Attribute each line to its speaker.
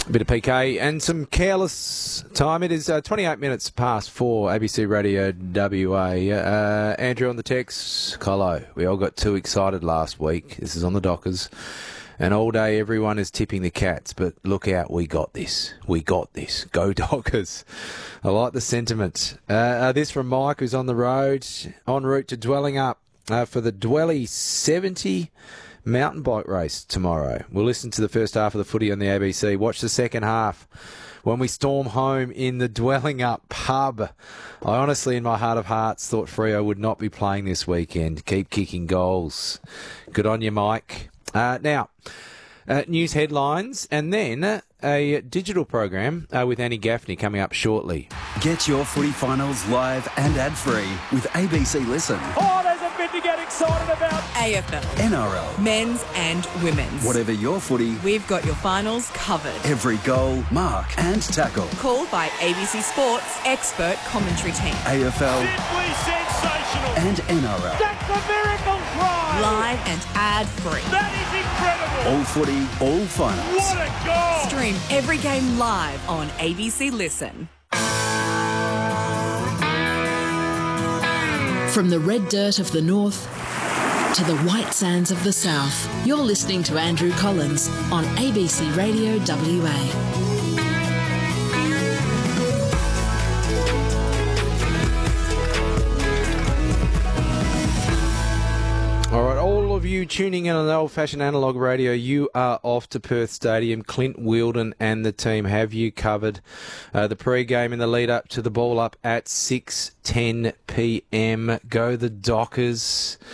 Speaker 1: A bit of PK and some careless time. It is 28 minutes past 4, ABC Radio WA. Andrew on the text, Colo. We all got too excited last week. This is on the Dockers. And all day everyone is tipping the Cats, but look out, we got this. We got this. Go Dockers. I like the sentiment. This from Mike, who's on the road, en route to Dwelling Up for the Dwelly 70 mountain bike race tomorrow. We'll listen to the first half of the footy on the ABC. Watch the second half when we storm home in the Dwelling Up pub. I honestly, in my heart of hearts, thought Freo would not be playing this weekend. Keep kicking goals. Good on you, Mike. Now, news headlines and then a digital program with Annie Gaffney coming up shortly.
Speaker 2: Get your footy finals live and ad-free with ABC Listen.
Speaker 3: Oh, there's a bit to get excited about.
Speaker 4: AFL,
Speaker 2: NRL,
Speaker 4: men's and women's.
Speaker 2: whatever your footy,
Speaker 4: We've got your finals covered.
Speaker 2: every goal, mark and tackle.
Speaker 4: Called by ABC Sports expert commentary team.
Speaker 2: AFL
Speaker 3: Simply sensational.
Speaker 2: and NRL.
Speaker 3: That's a miracle try.
Speaker 4: Live and ad-free.
Speaker 3: That is incredible.
Speaker 2: All footy, all finals.
Speaker 3: What a goal.
Speaker 4: Stream every game live on ABC Listen.
Speaker 5: From the red dirt of the north to the white sands of the south, you're listening to Andrew Collins on ABC Radio WA.
Speaker 1: All right, all of you tuning in on the old-fashioned analogue radio, you are off to Perth Stadium. Clint Wheeldon and the team have you covered. The pre-game in the lead-up to the ball up at 6:10 p.m. Go the Dockers.